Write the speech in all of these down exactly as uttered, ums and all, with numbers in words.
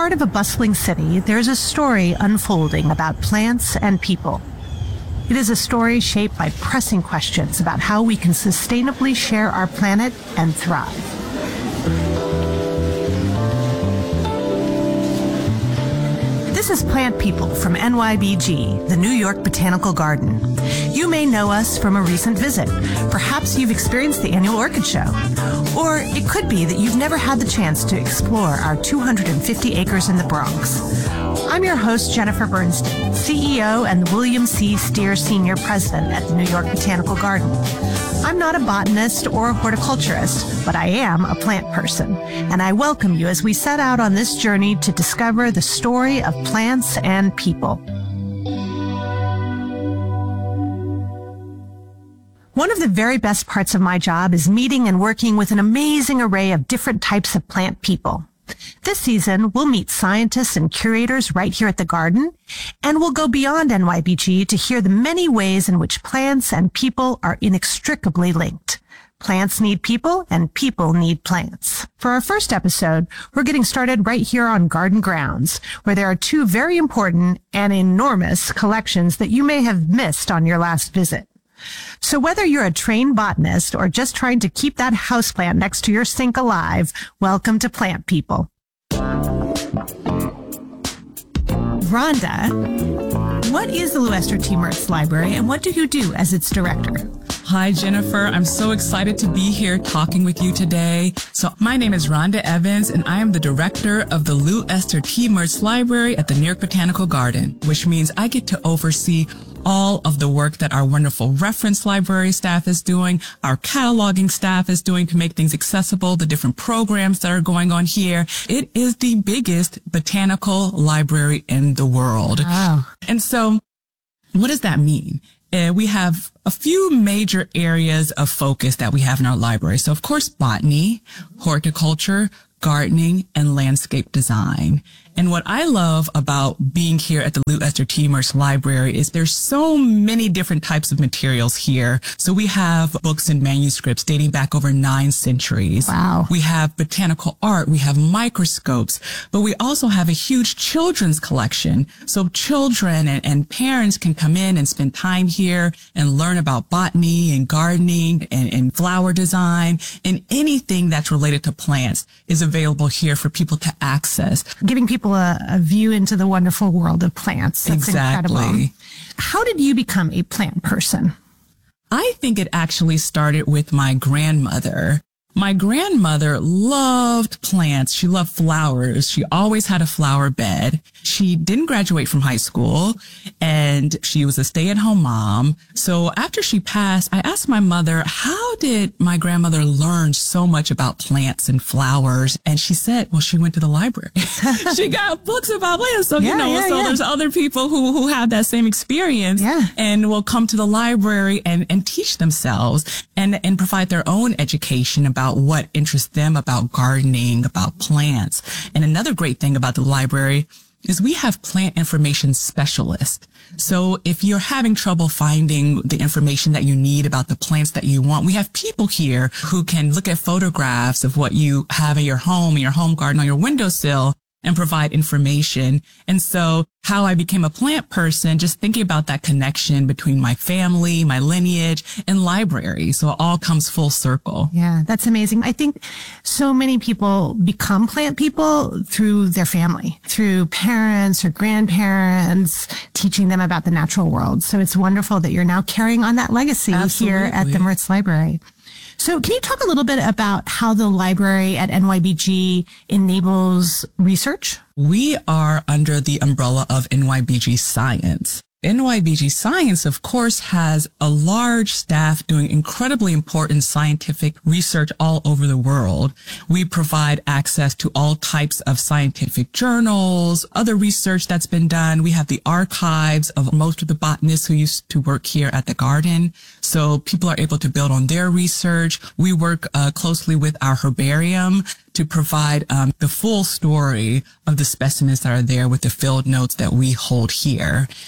heart of a bustling city, there's a story unfolding about plants and people. It is a story shaped by pressing questions about how we can sustainably share our planet and thrive. This is Plant People from N Y B G, the New York Botanical Garden. You may know us from a recent visit. Perhaps you've experienced the annual Orchid Show. Or it could be that you've never had the chance to explore our two hundred fifty acres in the Bronx. I'm your host, Jennifer Bernstein, C E O and William C. Steer Senior President at the New York Botanical Garden. I'm not a botanist or a horticulturist, but I am a plant person, and I welcome you as we set out on this journey to discover the story of plants and people. One of the very best parts of my job is meeting and working with an amazing array of different types of plant people. This season, we'll meet scientists and curators right here at the garden, and we'll go beyond N Y B G to hear the many ways in which plants and people are inextricably linked. Plants need people, and people need plants. For our first episode, we're getting started right here on garden grounds, where there are two very important and enormous collections that you may have missed on your last visit. So whether you're a trained botanist or just trying to keep that houseplant next to your sink alive, welcome to Plant People. Rhonda, what is the Lou Esther T. Mertz Library, and what do you do as its director? Hi, Jennifer. I'm so excited to be here talking with you today. So my name is Rhonda Evans, and I am the director of the Lou Esther T. Mertz Library at the New York Botanical Garden, which means I get to oversee all of the work that our wonderful reference library staff is doing, our cataloging staff is doing to make things accessible, the different programs that are going on here. It is the biggest botanical library in the world. Wow. And so what does that mean? Uh, we have a few major areas of focus that we have in our library. So, of course, botany, horticulture, gardening, and landscape design. And what I love about being here at the Lou Esther T. Mertz Library is there's so many different types of materials here. So we have books and manuscripts dating back over nine centuries. Wow. We have botanical art. We have microscopes. But we also have a huge children's collection. So children and, and parents can come in and spend time here and learn about botany and gardening and, and flower design, and anything that's related to plants is available here for people to access. Giving people A, a view into the wonderful world of plants. That's exactly. Incredible. How did you become a plant person? I think it actually started with my grandmother. My grandmother loved plants. She loved flowers. She always had a flower bed. She didn't graduate from high school, and she was a stay-at-home mom. So after she passed, I asked my mother, how did my grandmother learn so much about plants and flowers? And she said, well, she went to the library. She got books about plants. So, yeah, you know, yeah, so yeah. there's other people who, who have that same experience yeah. and will come to the library and, and teach themselves and, and provide their own education about what interests them about gardening, about plants. And another great thing about the library is we have plant information specialists. So if you're having trouble finding the information that you need about the plants that you want, we have people here who can look at photographs of what you have in your home, in your home garden, on your windowsill, and provide information. And so how I became a plant person, just thinking about that connection between my family, my lineage, and library. So it all comes full circle. Yeah, that's amazing. I think so many people become plant people through their family, through parents or grandparents, teaching them about the natural world. So it's wonderful that you're now carrying on that legacy Absolutely. Here at the Mertz Library. So can you talk a little bit about how the library at N Y B G enables research? We are under the umbrella of N Y B G Science. N Y B G Science, of course, has a large staff doing incredibly important scientific research all over the world. We provide access to all types of scientific journals, other research that's been done. We have the archives of most of the botanists who used to work here at the garden. So people are able to build on their research. We work uh, closely with our herbarium to provide um, the full story of the specimens that are there with the field notes that we hold here. But then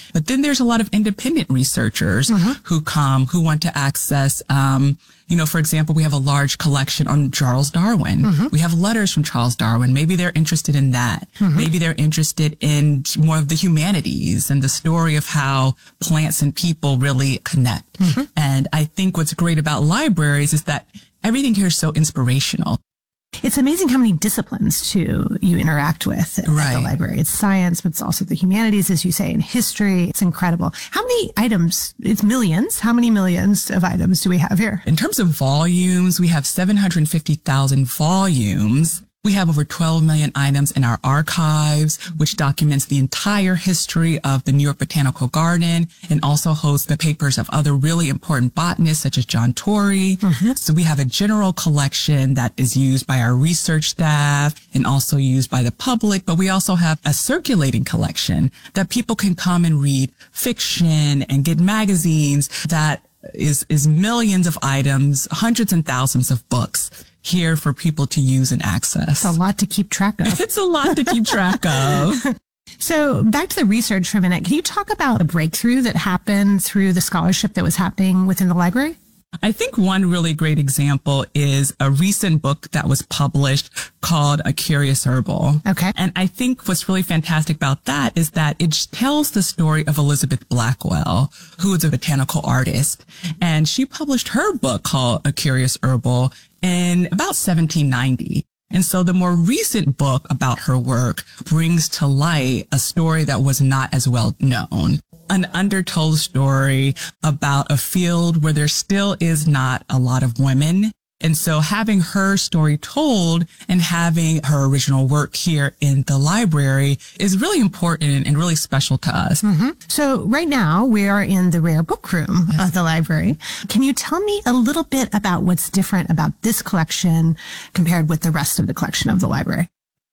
there's a lot of independent researchers mm-hmm. who come, who want to access, um, you know, for example, we have a large collection on Charles Darwin. Mm-hmm. We have letters from Charles Darwin. Maybe they're interested in that. Mm-hmm. Maybe they're interested in more of the humanities and the story of how plants and people really connect. Mm-hmm. And I think what's great about libraries is that everything here is so inspirational. It's amazing how many disciplines, too, you interact with at right. the library. It's science, but it's also the humanities, as you say, and history. It's incredible. How many items? It's millions. How many millions of items do we have here? In terms of volumes, we have seven hundred fifty thousand volumes. We have over twelve million items in our archives, which documents the entire history of the New York Botanical Garden and also hosts the papers of other really important botanists such as John Torrey. Mm-hmm. So we have a general collection that is used by our research staff and also used by the public, but we also have a circulating collection that people can come and read fiction and get magazines that is, is millions of items, hundreds and thousands of books here for people to use and access. It's a lot to keep track of. It's a lot to keep track of. So back to the research for a minute. Can you talk about a breakthrough that happened through the scholarship that was happening within the library? I think one really great example is a recent book that was published called A Curious Herbal. Okay. And I think what's really fantastic about that is that it tells the story of Elizabeth Blackwell, who is a botanical artist. And she published her book called A Curious Herbal in about seventeen ninety. And so the more recent book about her work brings to light a story that was not as well known. An undertold story about a field where there still is not a lot of women. And so having her story told and having her original work here in the library is really important and really special to us. Mm-hmm. So right now we are in the rare book room yes. of the library. Can you tell me a little bit about what's different about this collection compared with the rest of the collection of the library?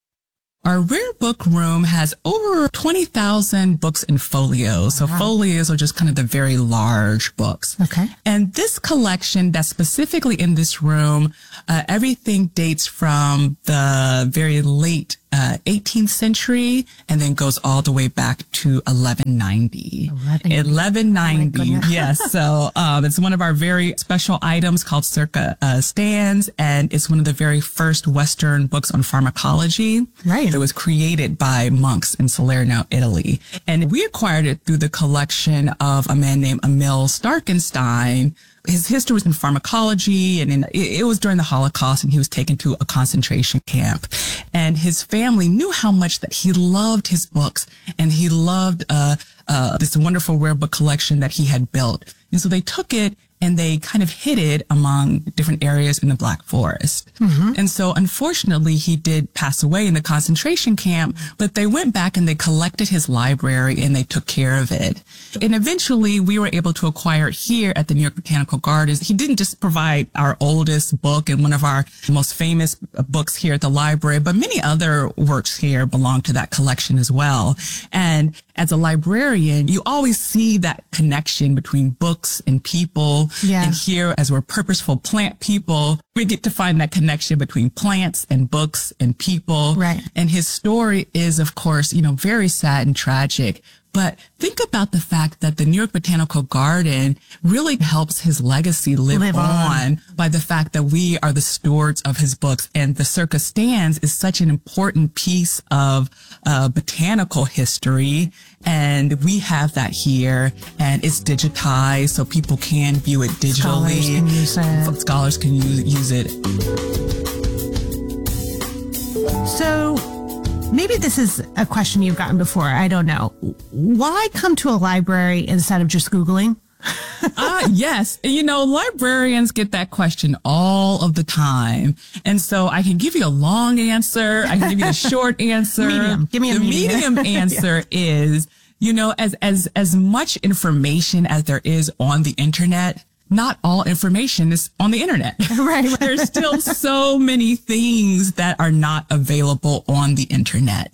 Our rare book room has over twenty thousand books in folios. So wow. folios are just kind of the very large books. Okay. And this collection that's specifically in this room, uh, everything dates from the very late uh, eighteenth century and then goes all the way back to eleven ninety. eleven ninety. Oh yes. So um, it's one of our very special items called Circa uh, Stands, and it's one of the very first Western books on pharmacology. Right. It was created by monks in Salerno, Italy. And we acquired it through the collection of a man named Emil Starkenstein. His history was in pharmacology, and in, it, it was during the Holocaust, and he was taken to a concentration camp. And his family knew how much that he loved his books, and he loved uh, uh, this wonderful rare book collection that he had built. And so they took it and they kind of hid it among different areas in the Black Forest. Mm-hmm. And so unfortunately, he did pass away in the concentration camp, but they went back and they collected his library and they took care of it. And eventually we were able to acquire it here at the New York Botanical Gardens. He didn't just provide our oldest book and one of our most famous books here at the library, but many other works here belong to that collection as well. And as a librarian, you always see that connection between books and people. Yeah. And here, as we're purposeful plant people, we get to find that connection between plants and books and people. Right. And his story is, of course, you know, very sad and tragic. But think about the fact that the New York Botanical Garden really helps his legacy live, live on. on by the fact that we are the stewards of his books. And the Circa Stands is such an important piece of uh, botanical history. And we have that here, and it's digitized so people can view it digitally. Scholars can use it. Scholars can use, use it. So maybe this is a question you've gotten before. I don't know. Why come to a library instead of just Googling? uh, yes. You know, librarians get that question all of the time. And so I can give you a long answer. I can give you a short answer. Medium. Give me a the medium. medium answer yeah. is, you know, as, as, as much information as there is on the internet, not all information is on the internet. Right. There's still so many things that are not available on the internet.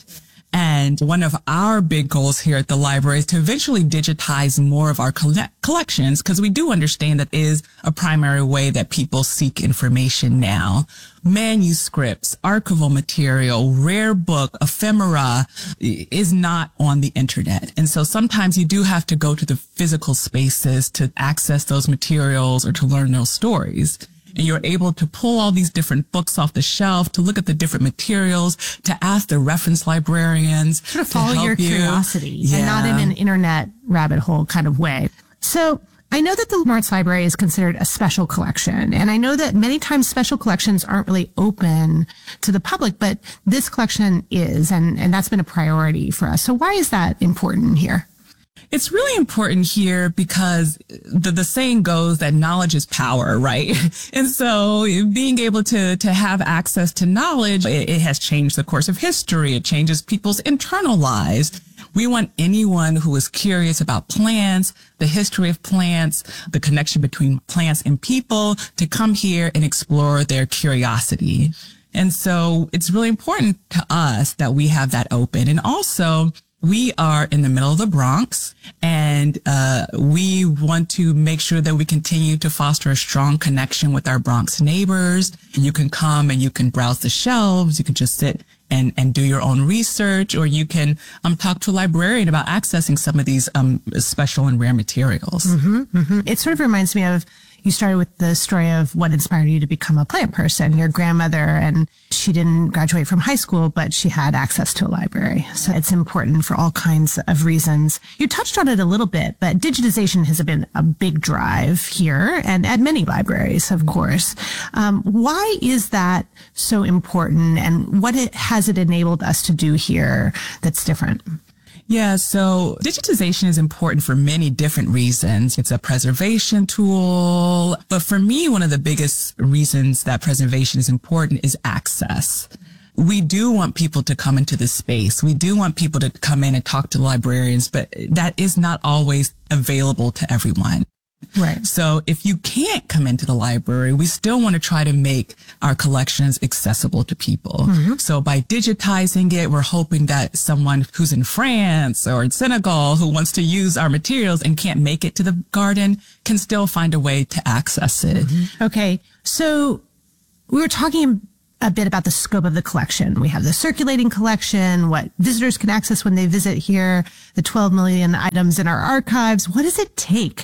And one of our big goals here at the library is to eventually digitize more of our collect- collections, because we do understand that is a primary way that people seek information now. Manuscripts, archival material, rare book, ephemera is not on the internet. And so sometimes you do have to go to the physical spaces to access those materials or to learn those stories. And you're able to pull all these different books off the shelf, to look at the different materials, to ask the reference librarians. Sort of follow your you. curiosity yeah. and not in an internet rabbit hole kind of way. So I know that the Martz Library is considered a special collection, and I know that many times special collections aren't really open to the public, but this collection is, and, and that's been a priority for us. So why is that important here? It's really important here because the, the saying goes that knowledge is power, right? And so being able to, to have access to knowledge, it, it has changed the course of history. It changes people's internal lives. We want anyone who is curious about plants, the history of plants, the connection between plants and people to come here and explore their curiosity. And so it's really important to us that we have that open. And also, we are in the middle of the Bronx, and uh we want to make sure that we continue to foster a strong connection with our Bronx neighbors. And you can come and you can browse the shelves. You can just sit and and do your own research, or you can um talk to a librarian about accessing some of these um special and rare materials. Mm-hmm, mm-hmm. It sort of reminds me of, you started with the story of what inspired you to become a plant person, your grandmother, and she didn't graduate from high school, but she had access to a library. So it's important for all kinds of reasons. You touched on it a little bit, but digitization has been a big drive here and at many libraries, of course. Um, why is that so important, and what it, has it enabled us to do here that's different? Yeah, so digitization is important for many different reasons. It's a preservation tool. But for me, one of the biggest reasons that preservation is important is access. We do want people to come into this space. We do want people to come in and talk to librarians, but that is not always available to everyone. Right. So if you can't come into the library, we still want to try to make our collections accessible to people. Mm-hmm. So by digitizing it, we're hoping that someone who's in France or in Senegal who wants to use our materials and can't make it to the garden can still find a way to access it. Mm-hmm. Okay. So we were talking a bit about the scope of the collection. We have the circulating collection, what visitors can access when they visit here, the twelve million items in our archives. What does it take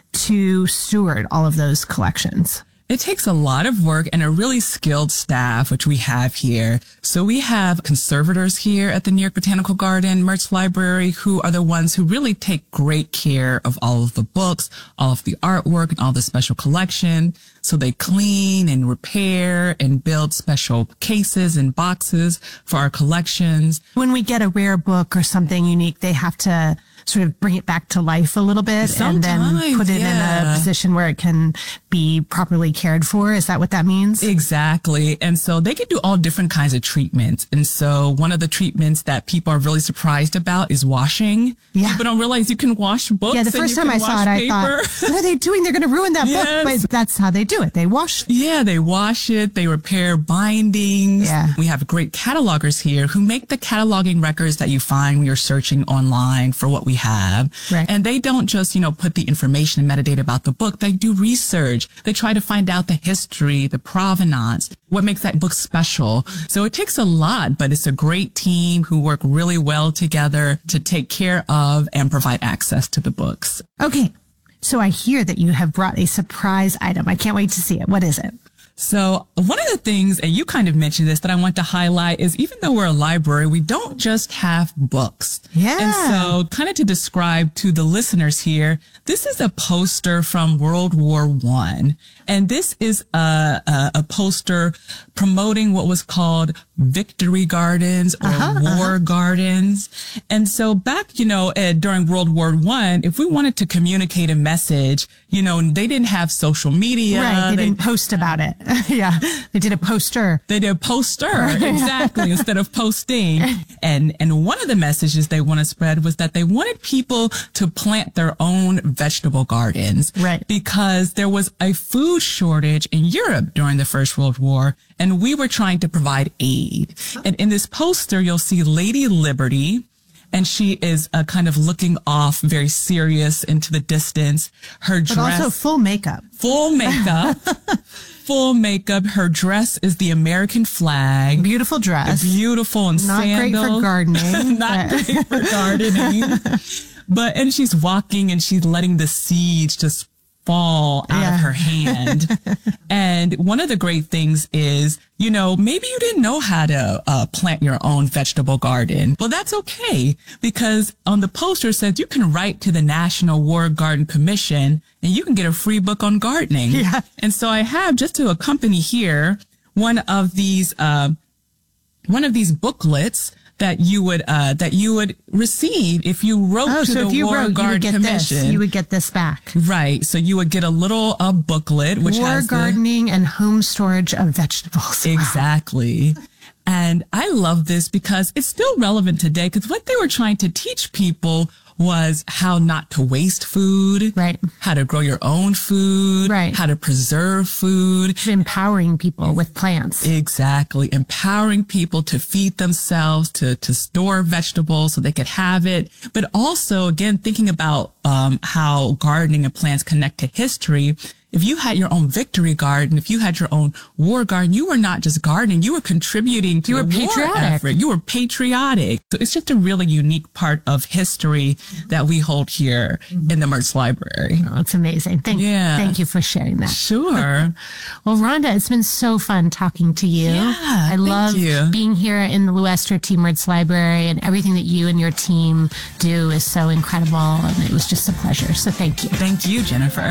to steward all of those collections? It takes a lot of work and a really skilled staff, which we have here. So we have conservators here at the New York Botanical Garden Martz Library who are the ones who really take great care of all of the books, all of the artwork, and all the special collection. So they clean and repair and build special cases and boxes for our collections. When we get a rare book or something unique, they have to sort of bring it back to life a little bit Sometimes, and then put it yeah. in a position where it can be properly cared for. Is that what that means? Exactly. And so they can do all different kinds of treatments. And so one of the treatments that people are really surprised about is washing. Yeah. People don't realize you can wash books. Yeah, the first time I saw it, paper. I thought, what are they doing? They're going to ruin that Yes. book. But that's how they do it. They wash. Yeah, they wash it. They repair bindings. Yeah. We have great catalogers here who make the cataloging records that you find when you're searching online for what we have. Right. And they don't just, you know, put the information and metadata about the book. They do research. They try to find out the history, the provenance, what makes that book special. So it takes a lot, but it's a great team who work really well together to take care of and provide access to the books. Okay. So I hear that you have brought a surprise item. I can't wait to see it. What is it? So one of the things, and you kind of mentioned this, that I want to highlight is even though we're a library, we don't just have books. Yeah. And so kind of to describe to the listeners here, this is a poster from World War One. And this is a, a, a poster promoting what was called victory gardens or uh-huh, war uh-huh. gardens. And so back, you know, uh, during World War One, if we wanted to communicate a message, you know, they didn't have social media. Right. They, they didn't post about it. Yeah. They did a poster. They did a poster, exactly, instead of posting. And, and one of the messages they want to spread was that they wanted people to plant their own vegetable gardens. Right. Because there was a food shortage in Europe during the First World War, and we were trying to provide aid. seed. And in this poster, you'll see Lady Liberty, and she is uh, kind of looking off, very serious into the distance. Her But dress, also full makeup. full makeup, full makeup. Her dress is the American flag. Beautiful dress. Beautiful and Not sandals. great for gardening. Not but- great for gardening. But, and she's walking and she's letting the seeds just fall out Yeah. of her hand. And one of the great things is, you know, maybe you didn't know how to uh, plant your own vegetable garden. Well, that's okay, because on the poster it says you can write to the National War Garden Commission and you can get a free book on gardening. Yeah. And so I have, just to accompany here, one of these, uh, one of these booklets that you would uh that you would receive if you wrote Oh, to so the if you War wrote, you would Garden get Commission. this. You would get this back. Right. So you would get a little uh, booklet which War has the, gardening and home storage of vegetables. exactly. And I love this because it's still relevant today, because what they were trying to teach people was how not to waste food, Right. how to grow your own food, Right. how to preserve food. Empowering people with plants. Exactly. Empowering people to feed themselves, to, to store vegetables so they could have it. But also, again, thinking about um, how gardening and plants connect to history. If you had your own victory garden, if you had your own war garden, you were not just gardening, you were contributing to You were the war patriotic. effort. You were patriotic. So it's just a really unique part of history that we hold here in the Mertz Library. Oh, it's amazing. Thank, Yeah. thank you for sharing that. Sure. Well, Rhonda, it's been so fun talking to you. Yeah, I thank love you. being here in the Luester T. Mertz Library, and everything that you and your team do is so incredible, and it was just a pleasure. So thank you. Thank you, Jennifer.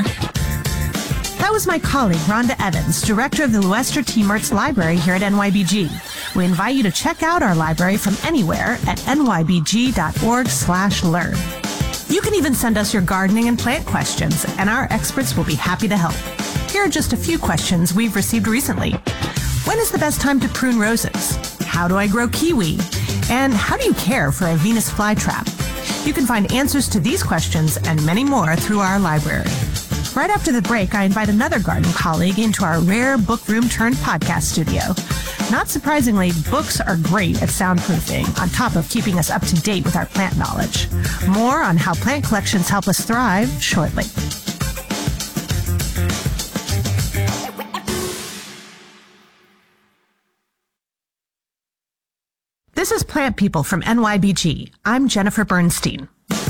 That was my colleague, Rhonda Evans, director of the Luester T. Mertz Library here at N Y B G. We invite you to check out our library from anywhere at n y b g dot org slash learn. You can even send us your gardening and plant questions, and our experts will be happy to help. Here are just a few questions we've received recently. When is the best time to prune roses? How do I grow kiwi? And how do you care for a Venus flytrap? You can find answers to these questions and many more through our library. Right after the break, I invite another garden colleague into our rare book room turned podcast studio. Not surprisingly, books are great at soundproofing, on top of keeping us up to date with our plant knowledge. More on how plant collections help us thrive shortly. This is Plant People from N Y B G. I'm Jennifer Bernstein.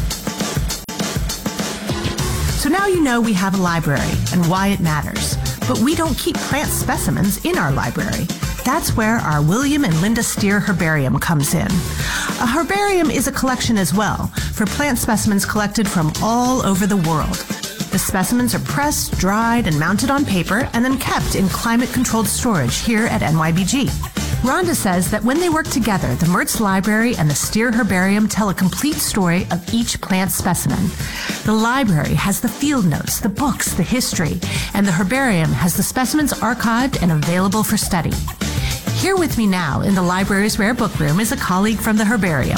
So now you know we have a library and why it matters. But we don't keep plant specimens in our library. That's where our William and Linda Steer Herbarium comes in. A herbarium is a collection as well, for plant specimens collected from all over the world. The specimens are pressed, dried, and mounted on paper, and then kept in climate-controlled storage here at N Y B G. Rhonda says that when they work together, the Mertz Library and the Steer Herbarium tell a complete story of each plant specimen. The library has the field notes, the books, the history, and the herbarium has the specimens archived and available for study. Here with me now in the library's rare book room is a colleague from the herbarium.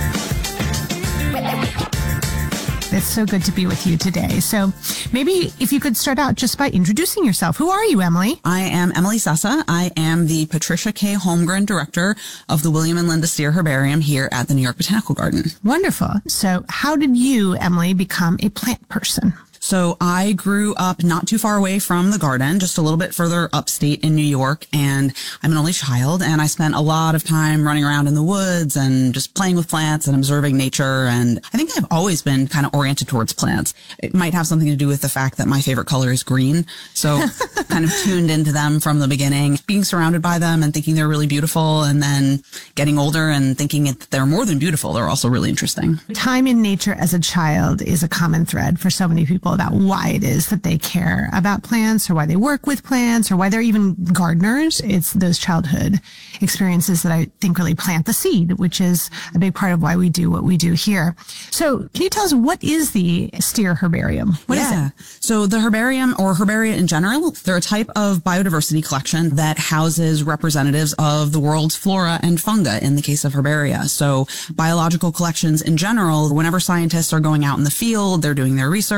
It's so good to be with you today. So maybe if you could start out just by introducing yourself. Who are you, Emily? I am Emily Sessa. I am the Patricia K. Holmgren Director of the William and Linda Steer Herbarium here at the New York Botanical Garden. Wonderful. So how did you, Emily, become a plant person? So I grew up not too far away from the garden, just a little bit further upstate in New York, and I'm an only child, and I spent a lot of time running around in the woods and just playing with plants and observing nature, and I think I've always been kind of oriented towards plants. It might have something to do with the fact that my favorite color is green, so kind of tuned into them from the beginning, being surrounded by them and thinking they're really beautiful, and then getting older and thinking that they're more than beautiful, they're also really interesting. Time in nature as a child is a common thread for so many people about why it is that they care about plants or why they work with plants or why they're even gardeners. It's those childhood experiences that I think really plant the seed, which is a big part of why we do what we do here. So can you tell us, what is the Steer Herbarium? What yeah. is it? So the herbarium, or herbaria in general, they're a type of biodiversity collection that houses representatives of the world's flora and fungi in the case of herbaria. So biological collections in general, whenever scientists are going out in the field, they're doing their research,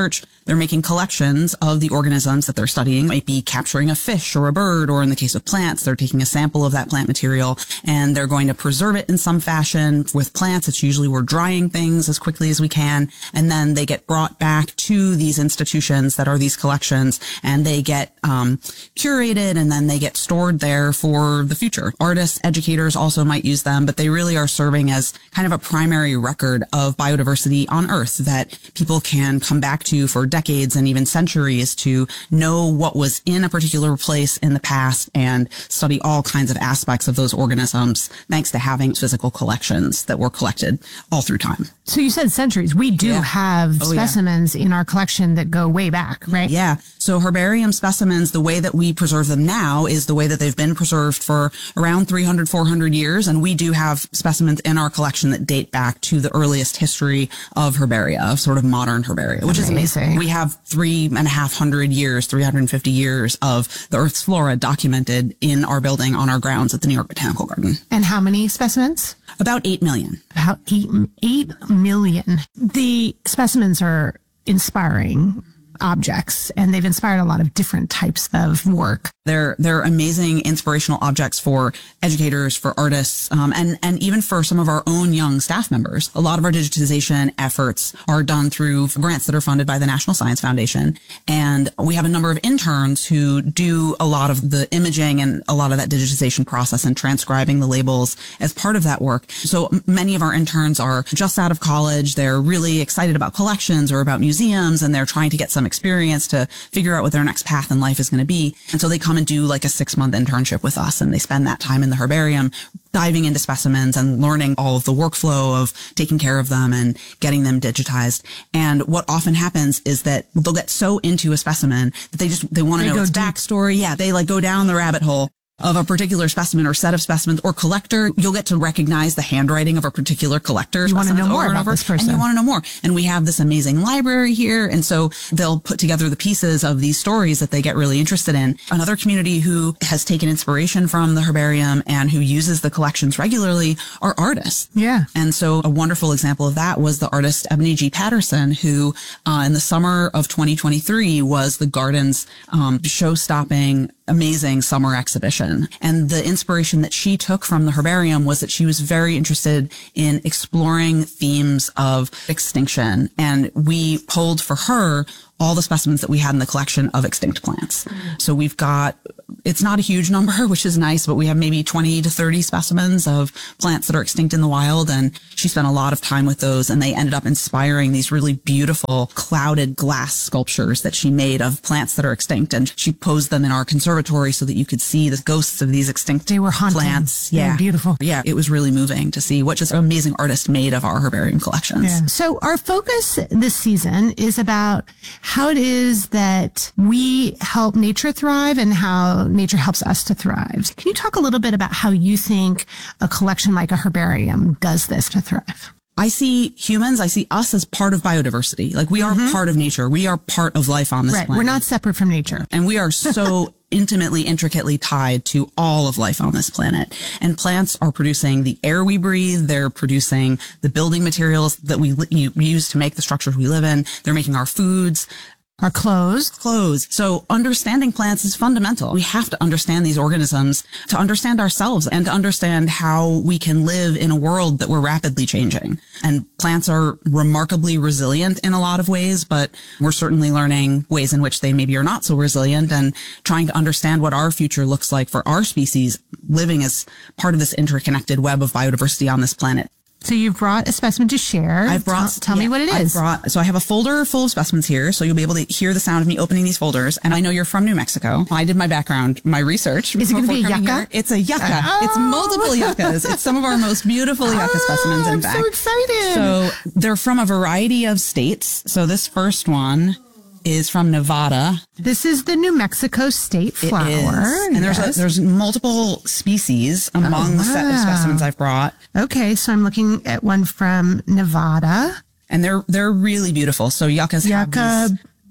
they're making collections of the organisms that they're studying. Might be capturing a fish or a bird, or in the case of plants, they're taking a sample of that plant material and they're going to preserve it in some fashion. With plants, it's usually we're drying things as quickly as we can, and then they get brought back to these institutions that are these collections, and they get um, curated, and then they get stored there for the future. Artists, educators also might use them, but they really are serving as kind of a primary record of biodiversity on Earth that people can come back to for decades and even centuries to know what was in a particular place in the past and study all kinds of aspects of those organisms thanks to having physical collections that were collected all through time. So you said centuries. We do Yeah. have Oh, yeah. specimens in our collection that go way back, right? Yeah. So herbarium specimens, the way that we preserve them now is the way that they've been preserved for around three hundred, four hundred years. And we do have specimens in our collection that date back to the earliest history of herbaria, of sort of modern herbaria, which is Amazing. amazing. We have three and a half hundred years, three hundred fifty years of the Earth's flora documented in our building on our grounds at the New York Botanical Garden. And how many specimens? About eight million. About eight, eight million. The specimens are inspiring objects, and they've inspired a lot of different types of work. They're they're amazing inspirational objects for educators, for artists, um, and and even for some of our own young staff members. A lot of our digitization efforts are done through grants that are funded by the National Science Foundation, and we have a number of interns who do a lot of the imaging and a lot of that digitization process and transcribing the labels as part of that work. So m- many of our interns are just out of college. They're really excited about collections or about museums, and they're trying to get some experience to figure out what their next path in life is going to be. And so they come and do like a six month internship with us, and they spend that time in the herbarium diving into specimens and learning all of the workflow of taking care of them and getting them digitized. And what often happens is that they'll get so into a specimen that they just, they want to They know go its deep. backstory. Yeah. They like go down the rabbit hole of a particular specimen or set of specimens or collector. You'll get to recognize the handwriting of a particular collector. You want to know specimens more over and about over, this person. And you want to know more. And we have this amazing library here. And so they'll put together the pieces of these stories that they get really interested in. Another community who has taken inspiration from the herbarium and who uses the collections regularly are artists. Yeah. And so a wonderful example of that was the artist Ebony G. Patterson, who uh, in the summer of twenty twenty-three was the Garden's um, show-stopping amazing summer exhibition. And the inspiration that she took from the herbarium was that she was very interested in exploring themes of extinction. And we pulled for her all the specimens that we had in the collection of extinct plants. So we've got, it's not a huge number, which is nice, but we have maybe twenty to thirty specimens of plants that are extinct in the wild. And she spent a lot of time with those, and they ended up inspiring these really beautiful clouded glass sculptures that she made of plants that are extinct. And she posed them in our conservatory so that you could see the ghosts of these extinct They were haunting. plants. They were Yeah. beautiful. Yeah. It was really moving to see what just an amazing artist made of our herbarium collections. So our focus this season is about how it is that we help nature thrive and how nature helps us to thrive. Can you talk a little bit about how you think a collection like a herbarium does this to thrive? I see humans, I see us as part of biodiversity. Like we are part of nature. We are part of life on this Right. planet. We're not separate from nature. And we are so intimately, intricately tied to all of life on this planet. And plants are producing the air we breathe. They're producing the building materials that we li- use to make the structures we live in. They're making our foods. Our clothes. Clothes. So understanding plants is fundamental. We have to understand these organisms to understand ourselves and to understand how we can live in a world that we're rapidly changing. And plants are remarkably resilient in a lot of ways, but we're certainly learning ways in which they maybe are not so resilient and trying to understand what our future looks like for our species living as part of this interconnected web of biodiversity on this planet. So you've brought a specimen to share. I've brought, Tell, tell me yeah, what it I've is. brought, so I have a folder full of specimens here, so you'll be able to hear the sound of me opening these folders. And I know you're from New Mexico. I did my background, my research. Is it going to be a before coming yucca? here. It's a yucca. Oh. It's multiple yuccas. It's some of our most beautiful yucca Oh, specimens, in I'm fact. so excited. So they're from a variety of states. So this first one is from Nevada. This is the New Mexico state It flower. is. And there's Yes. a, there's multiple species among Oh, the set of wow. specimens I've brought. Okay, so I'm looking at one from Nevada. And they're they're really beautiful. So yuccas have Yucca these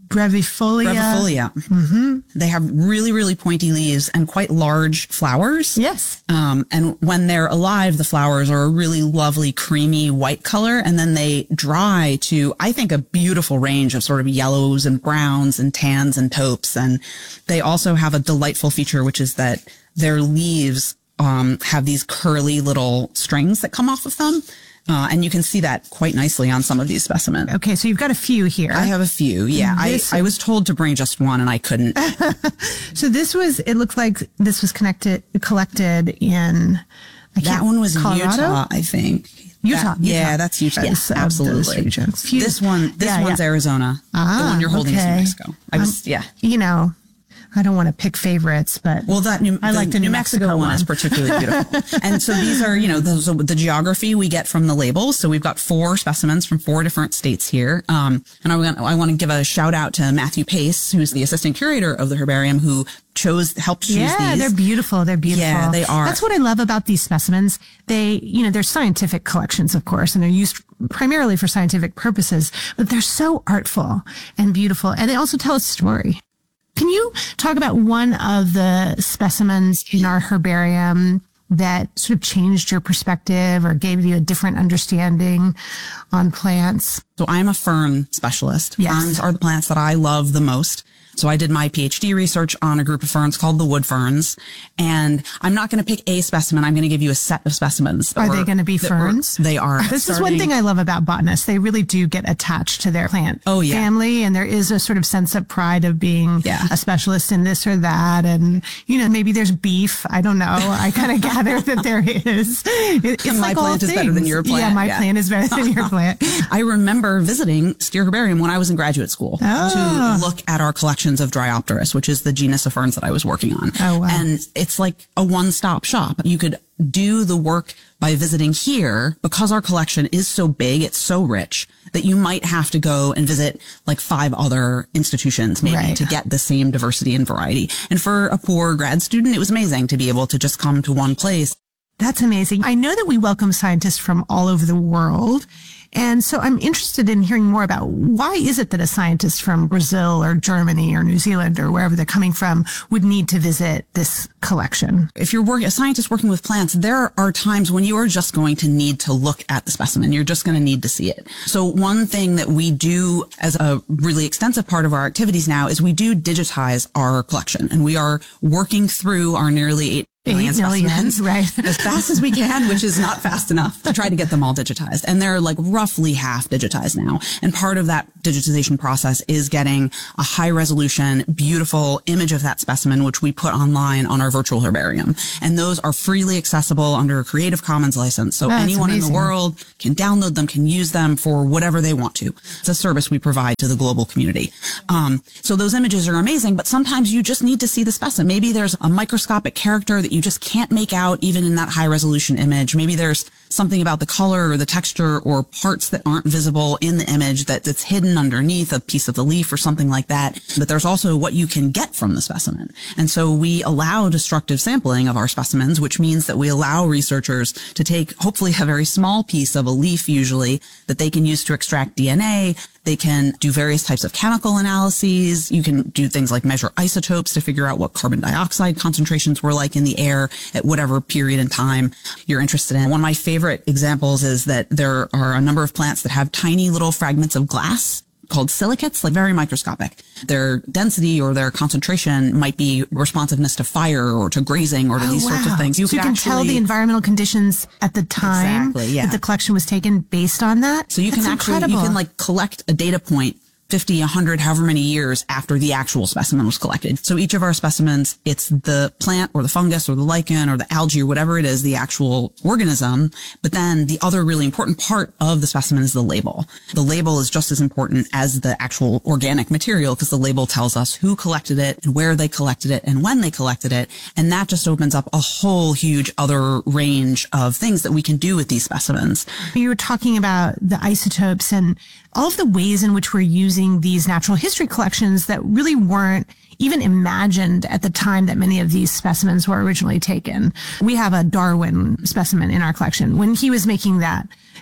brevifolia. Brevifolia. Mm-hmm. They have really, really pointy leaves and quite large flowers. Yes. Um, and when they're alive, the flowers are a really lovely, creamy white color. And then they dry to, I think, a beautiful range of sort of yellows and browns and tans and taupes. And they also have a delightful feature, which is that their leaves um, have these curly little strings that come off of them. Uh, and you can see that quite nicely on some of these specimens. Okay, so you've got a few here. I have a few, yeah. I, This- I was told to bring just one and I couldn't. So this was, it looked like this was connected, collected in, I That can't- one was in Colorado? Utah, I think. Utah, That- yeah, Utah. that's Utah. Yes, Yeah, of those absolutely. regions. Few- This one, this Yeah, one's yeah. Arizona. Ah, the one you're holding is okay. New Mexico. I was, Um, yeah. You know, I don't want to pick favorites, but Well, that New, I like the New Mexico one is one. particularly beautiful. And so these are, you know, those are the geography we get from the labels. So we've got four specimens from four different states here. Um, and I want, I want to give a shout out to Matthew Pace, who's the assistant curator of the herbarium, who chose, helped choose Yeah, these. they're beautiful. They're beautiful. Yeah, they are. That's what I love about these specimens. They, you know, they're scientific collections, of course, and they're used primarily for scientific purposes, but they're so artful and beautiful. And they also tell a story. Can you talk about one of the specimens in our herbarium that sort of changed your perspective or gave you a different understanding on plants? So I'm a fern specialist. Yes. Ferns are the plants that I love the most. So I did my PhD research on a group of ferns called the wood ferns. And I'm not going to pick a specimen. I'm going to give you a set of specimens. that Are were- they going to be that were- ferns? They are. This is one starting- thing I love about botanists. They really do get attached to their plant Oh, yeah. family, and there is a sort of sense of pride of being Yeah. a specialist in this or that. And, you know, maybe there's beef. I don't know. I kind of gather that there is. It- it's My like all plant is better than things. your Yeah, plant. my Yeah. plant is better than your plant. I remember visiting Steer Herbarium when I was in graduate school Ah. to look at our collections of Dryopteris, which is the genus of ferns that I was working on. Oh, wow. And it's like a one-stop shop. You could do the work by visiting here because our collection is so big, it's so rich that you might have to go and visit like five other institutions maybe Right. to get the same diversity and variety. And for a poor grad student, it was amazing to be able to just come to one place. That's amazing. I know that we welcome scientists from all over the world. And so I'm interested in hearing more about why is it that a scientist from Brazil or Germany or New Zealand or wherever they're coming from would need to visit this collection? If you're working, a scientist working with plants, there are times when you are just going to need to look at the specimen. You're just going to need to see it. So one thing that we do as a really extensive part of our activities now is we do digitize our collection, and we are working through our nearly eight million Eight million, specimens right. as fast as we can, which is not fast enough to try to get them all digitized. And they're like roughly half digitized now. And part of that digitization process is getting a high resolution, beautiful image of that specimen, which we put online on our virtual herbarium. And those are freely accessible under a Creative Commons license. So That's anyone in amazing. the world can download them, can use them for whatever they want to. It's a service we provide to the global community. Um, so those images are amazing, but sometimes you just need to see the specimen. Maybe there's a microscopic character that you just can't make out even in that high resolution image. Maybe there's something about the color or the texture or parts that aren't visible in the image that, that's hidden underneath a piece of the leaf or something like that. But there's also what you can get from the specimen. And so we allow destructive sampling of our specimens, which means that we allow researchers to take hopefully a very small piece of a leaf usually that they can use to extract D N A. They can do various types of chemical analyses. You can do things like measure isotopes to figure out what carbon dioxide concentrations were like in the air at whatever period in time you're interested in. One of my favorite examples is that there are a number of plants that have tiny little fragments of glass called silicates, like very microscopic. Their density or their concentration might be responsiveness to fire or to grazing or to Oh, these sorts of wow. things. So you could can tell actually- the environmental conditions at the time Exactly, yeah. that the collection was taken based on that. So you That's can actually, incredible. you can like collect a data point fifty, one hundred, however many years after the actual specimen was collected. So each of our specimens, it's the plant or the fungus or the lichen or the algae or whatever it is, the actual organism. But then the other really important part of the specimen is the label. The label is just as important as the actual organic material because the label tells us who collected it and where they collected it and when they collected it. And that just opens up a whole huge other range of things that we can do with these specimens. You were talking about the isotopes and all of the ways in which we're using these natural history collections that really weren't even imagined at the time that many of these specimens were originally taken. We have a Darwin specimen in our collection. When he was making that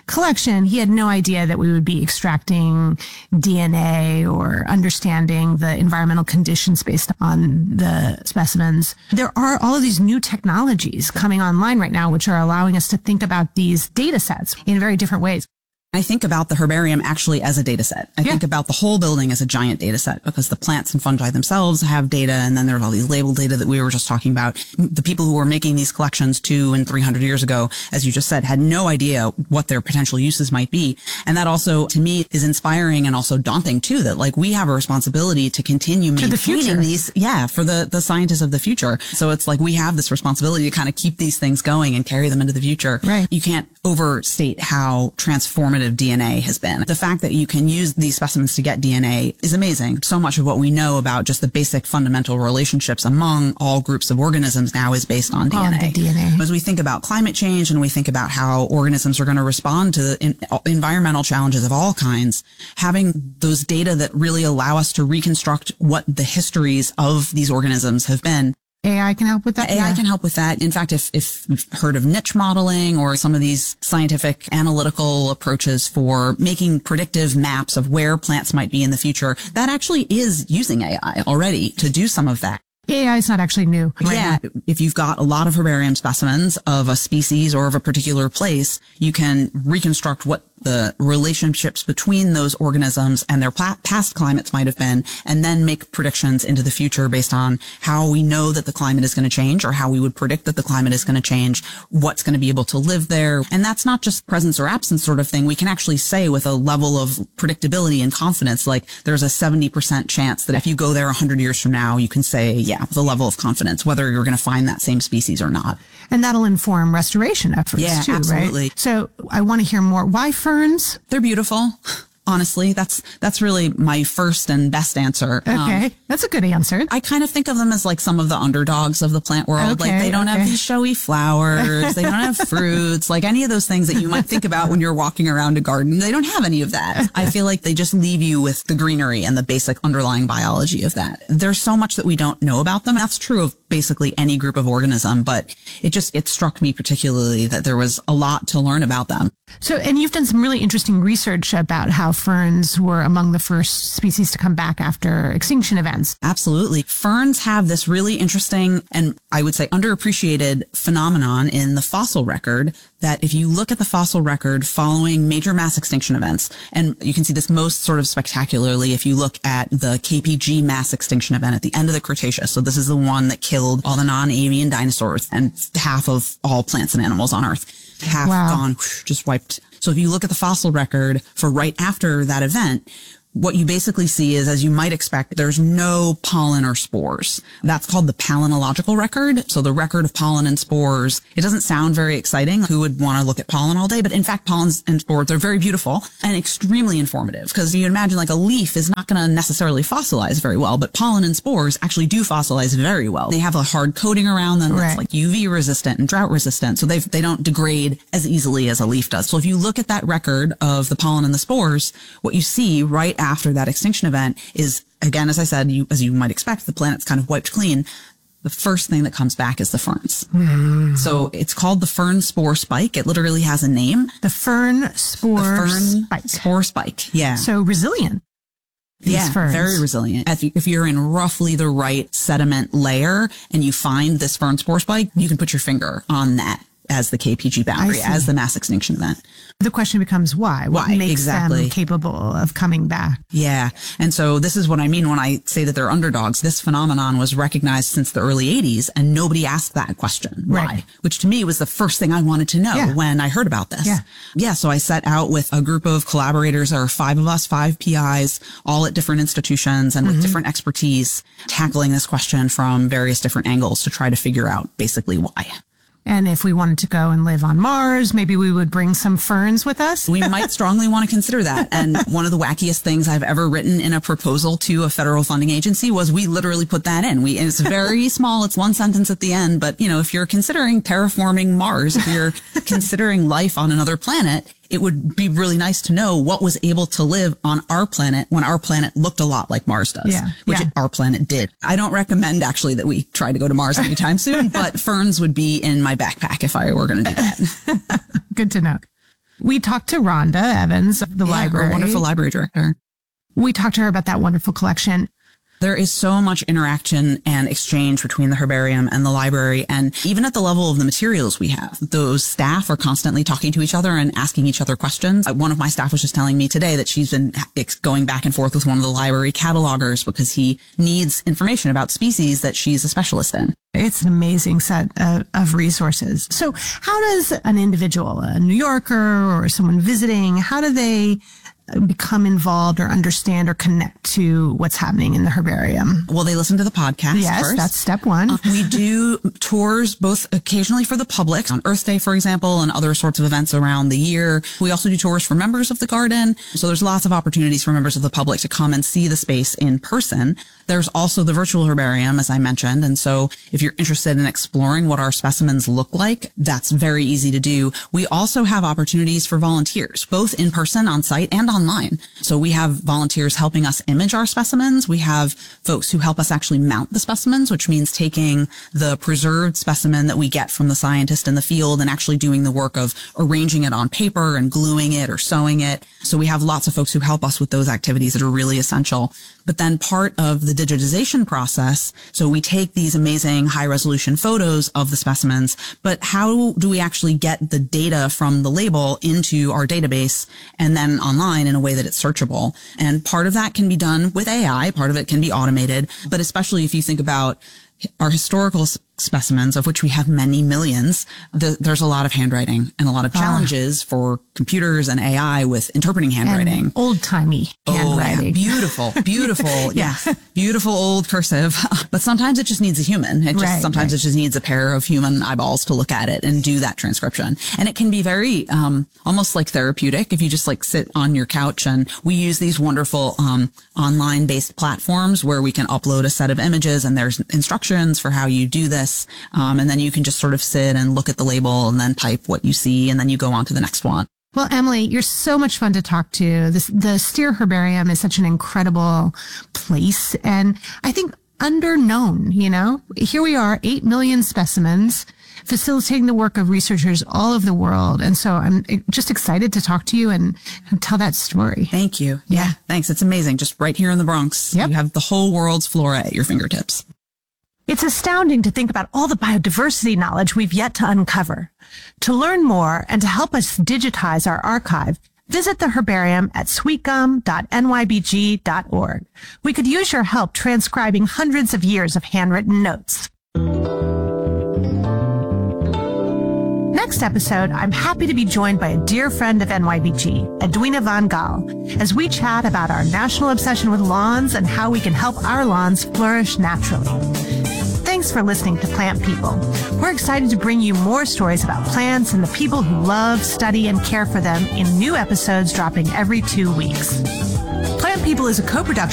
collection, he had no idea that we would be extracting D N A or understanding the environmental conditions based on the specimens. There are all of these new technologies coming online right now, which are allowing us to think about these data sets in very different ways. I think about the herbarium actually as a data set. I Yeah. think about the whole building as a giant data set because the plants and fungi themselves have data. And then there's all these labeled data that we were just talking about. The people who were making these collections two and three hundred years ago, as you just said, had no idea what their potential uses might be. And that also, to me, is inspiring and also daunting too, that like we have a responsibility to continue For the maintaining future. these. Yeah. For the, the scientists of the future. So it's like we have this responsibility to kind of keep these things going and carry them into the future. Right. You can't overstate how transformative D N A has been. The fact that you can use these specimens to get D N A is amazing. So much of what we know about just the basic fundamental relationships among all groups of organisms now is based on D N A. On the D N A. As we think about climate change and we think about how organisms are going to respond to the in, environmental challenges of all kinds, having those data that really allow us to reconstruct what the histories of these organisms have been. A I can help with that. A I Yeah. can help with that. In fact, if, if you've heard of niche modeling or some of these scientific analytical approaches for making predictive maps of where plants might be in the future, that actually is using A I already to do some of that. A I is not actually new. Right Yeah. now. If you've got a lot of herbarium specimens of a species or of a particular place, you can reconstruct what the relationships between those organisms and their pla- past climates might have been, and then make predictions into the future based on how we know that the climate is going to change or how we would predict that the climate is going to change, what's going to be able to live there. And that's not just presence or absence sort of thing. We can actually say with a level of predictability and confidence, like there's a seventy percent chance that if you go there one hundred years from now, you can say, yeah, with a level of confidence, whether you're going to find that same species or not. And that'll inform restoration efforts Yeah, too, absolutely. right? So I want to hear more. Why ferns? They're beautiful. Honestly, that's, that's really my first and best answer. Um, Okay. That's a good answer. I kind of think of them as like some of the underdogs of the plant world. Okay, like they don't okay. have these showy flowers. They don't have fruits, like any of those things that you might think about when you're walking around a garden. They don't have any of that. I feel like they just leave you with the greenery and the basic underlying biology of that. There's so much that we don't know about them. That's true of basically any group of organism, but it just, it struck me particularly that there was a lot to learn about them. So, and you've done some really interesting research about how ferns were among the first species to come back after extinction events. Absolutely. Ferns have this really interesting and I would say underappreciated phenomenon in the fossil record that if you look at the fossil record following major mass extinction events, and you can see this most sort of spectacularly if you look at the K P G mass extinction event at the end of the Cretaceous. So this is the one that killed all the non-avian dinosaurs and half of all plants and animals on Earth. Half Wow. gone, just wiped. So if you look at the fossil record for right after that event, what you basically see is, as you might expect, there's no pollen or spores. That's called the palynological record. So the record of pollen and spores. It doesn't sound very exciting. Who would want to look at pollen all day? But in fact, pollen and spores are very beautiful and extremely informative because you imagine like a leaf is not going to necessarily fossilize very well, but pollen and spores actually do fossilize very well. They have a hard coating around them that's Right. like U V resistant and drought resistant. So they they don't degrade as easily as a leaf does. So if you look at that record of the pollen and the spores, what you see right after that extinction event is, again, as I said, you, as you might expect, the planet's kind of wiped clean. The first thing that comes back is the ferns. Mm. So it's called the fern spore spike. It literally has a name. The fern spore The fern spike. spore spike. Yeah. So resilient. These yeah, ferns. very resilient. If, you, if you're in roughly the right sediment layer and you find this fern spore spike, you can put your finger on that as the K P G boundary, see. as the mass extinction event. The question becomes why? What Why, makes exactly. them capable of coming back? Yeah. And so this is what I mean when I say that they're underdogs. This phenomenon was recognized since the early eighties and nobody asked that question. Why? Right. Which to me was the first thing I wanted to know Yeah. when I heard about this. Yeah. Yeah. So I set out with a group of collaborators. There are five of us, five P Is, all at different institutions and with different expertise, tackling this question from various different angles to try to figure out basically why. And if we wanted to go and live on Mars, maybe we would bring some ferns with us. We might strongly want to consider that. And one of the wackiest things I've ever written in a proposal to a federal funding agency was we literally put that in. We, and it's very small. It's one sentence at the end. But, you know, if you're considering terraforming Mars, if you're considering life on another planet, it would be really nice to know what was able to live on our planet when our planet looked a lot like Mars does, Yeah, which yeah. our planet did. I don't recommend actually that we try to go to Mars anytime soon, but ferns would be in my backpack if I were going to do that. Good to know. We talked to Rhonda Evans of the Yeah, library. our wonderful library director. We talked to her about that wonderful collection. There is so much interaction and exchange between the herbarium and the library. And even at the level of the materials we have, those staff are constantly talking to each other and asking each other questions. One of my staff was just telling me today that she's been going back and forth with one of the library catalogers because he needs information about species that she's a specialist in. It's an amazing set of, of resources. So how does an individual, a New Yorker or someone visiting, how do they become involved or understand or connect to what's happening in the herbarium? Well, they listen to the podcast Yes, first. that's step one. Uh, we do tours both occasionally for the public on Earth Day, for example, and other sorts of events around the year. We also do tours for members of the garden. So there's lots of opportunities for members of the public to come and see the space in person. There's also the virtual herbarium, as I mentioned. And so if you're interested in exploring what our specimens look like, that's very easy to do. We also have opportunities for volunteers, both in person on site and online. So we have volunteers helping us image our specimens. We have folks who help us actually mount the specimens, which means taking the preserved specimen that we get from the scientist in the field and actually doing the work of arranging it on paper and gluing it or sewing it. So we have lots of folks who help us with those activities that are really essential. But then part of the digitization process, so we take these amazing high resolution photos of the specimens, but how do we actually get the data from the label into our database and then online in a way that it's searchable? And part of that can be done with A I, part of it can be automated, but especially if you think about our historical specimens, of which we have many millions, the, there's a lot of handwriting and a lot of challenges ah. for computers and A I with interpreting handwriting. Old-timey handwriting. Oh, yeah. Beautiful, beautiful. yeah. Beautiful old cursive. But sometimes it just needs a human. It just, right, sometimes right. it just needs a pair of human eyeballs to look at it and do that transcription. And it can be very, um, almost like therapeutic if you just like sit on your couch. And we use these wonderful, um, online based platforms where we can upload a set of images and there's instructions for how you do this. Um, and then you can just sort of sit and look at the label and then type what you see and then you go on to the next one. Well, Emily, you're so much fun to talk to. This, the Steer Herbarium is such an incredible place and I think underknown, you know, here we are, eight million specimens facilitating the work of researchers all over the world. And so I'm just excited to talk to you and, and tell that story. Thank you. Yeah. yeah. Thanks. It's amazing. Just right here in the Bronx, yep. you have the whole world's flora at your fingertips. It's astounding to think about all the biodiversity knowledge we've yet to uncover. To learn more and to help us digitize our archive, visit the herbarium at sweet gum dot N Y B G dot org. We could use your help transcribing hundreds of years of handwritten notes. Next episode, I'm happy to be joined by a dear friend of N Y B G, Edwina Van Gaal, as we chat about our national obsession with lawns and how we can help our lawns flourish naturally. Thanks for listening to Plant People. We're excited to bring you more stories about plants and the people who love, study, and care for them in new episodes dropping every two weeks. Plant People is a co-production